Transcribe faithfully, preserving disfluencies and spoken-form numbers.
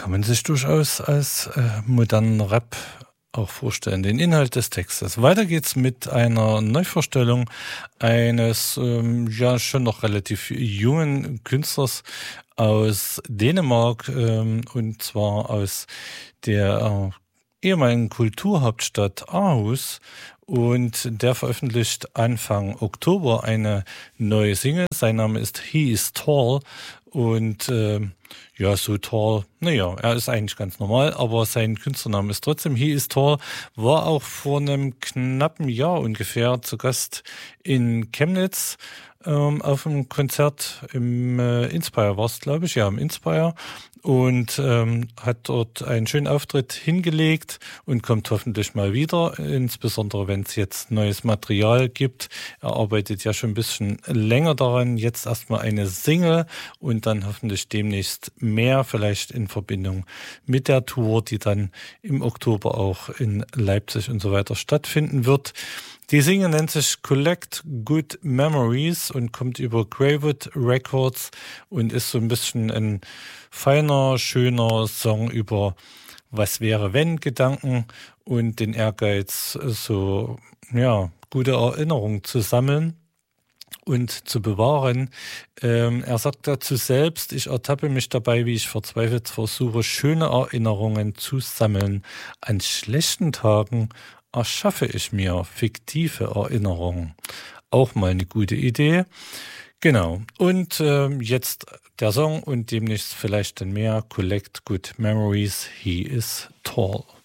kann man sich durchaus als äh, modernen Rap auch vorstellen, den Inhalt des Textes. Weiter geht's mit einer Neuvorstellung eines ähm, ja schon noch relativ jungen Künstlers aus Dänemark, ähm, und zwar aus der äh, ehemaligen Kulturhauptstadt Aarhus. Und der veröffentlicht Anfang Oktober eine neue Single. Sein Name ist He is Tall. Und äh, ja, so tall, naja, er ist eigentlich ganz normal, aber sein Künstlername ist trotzdem He is Tall. War auch vor einem knappen Jahr ungefähr zu Gast in Chemnitz ähm, auf einem Konzert im äh, Inspire war es, glaube ich, ja, im Inspire. Und ähm, hat dort einen schönen Auftritt hingelegt und kommt hoffentlich mal wieder, insbesondere wenn es jetzt neues Material gibt. Er arbeitet ja schon ein bisschen länger daran, jetzt erstmal eine Single und dann hoffentlich demnächst mehr, vielleicht in Verbindung mit der Tour, die dann im Oktober auch in Leipzig und so weiter stattfinden wird. Die Single nennt sich Collect Good Memories und kommt über Greywood Records und ist so ein bisschen ein feiner, schöner Song über was wäre wenn Gedanken und den Ehrgeiz, so ja gute Erinnerungen zu sammeln und zu bewahren. Ähm, er sagt dazu selbst, ich ertappe mich dabei, wie ich verzweifelt versuche, schöne Erinnerungen zu sammeln. An schlechten Tagen erschaffe ich mir fiktive Erinnerungen. Auch mal eine gute Idee. Genau. Und ähm, jetzt der Song und demnächst vielleicht dann mehr. Collect Good Memories. He is Tall.